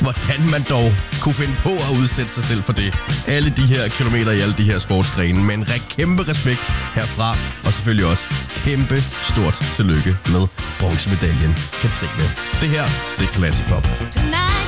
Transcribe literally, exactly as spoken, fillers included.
hvordan man dog kunne finde på at udsætte sig selv for det. Alle de her kilometer i alle de her sportsgrene. Men kæmpe respekt herfra, og selvfølgelig også kæmpe stort tillykke med bronzemedaljen, Katrine. Det her, det er Classic Pop.